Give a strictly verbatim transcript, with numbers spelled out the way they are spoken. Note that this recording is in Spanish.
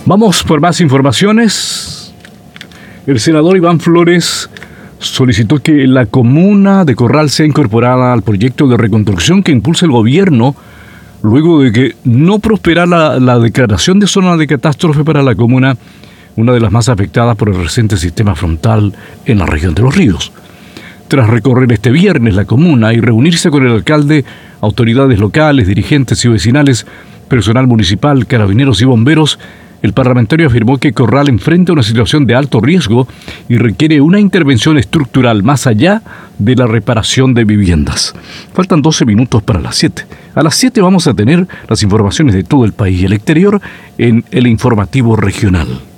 Vamos por más informaciones. El senador Iván Flores solicitó que la comuna de Corral sea incorporada al proyecto de reconstrucción que impulsa el gobierno luego de que no prosperara la, la declaración de zona de catástrofe para la comuna, una de las más afectadas por el reciente sistema frontal en la región de Los Ríos. Tras recorrer este viernes la comuna y reunirse con el alcalde, autoridades locales, dirigentes y vecinales, personal municipal, carabineros y bomberos, el parlamentario afirmó que Corral enfrenta una situación de alto riesgo y requiere una intervención estructural más allá de la reparación de viviendas. Faltan doce minutos para las siete. A las siete vamos a tener las informaciones de todo el país y el exterior en el informativo regional.